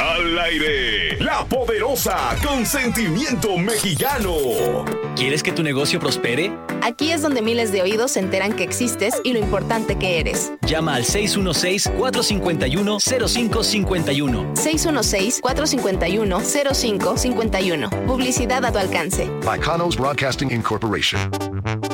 Al aire, La Poderosa con sentimiento mexicano. ¿Quieres que tu negocio prospere? Aquí es donde miles de oídos se enteran que existes y lo importante que eres. Llama al 616-451-0551. 616-451-0551. Publicidad a tu alcance. By Kanos Broadcasting Incorporation.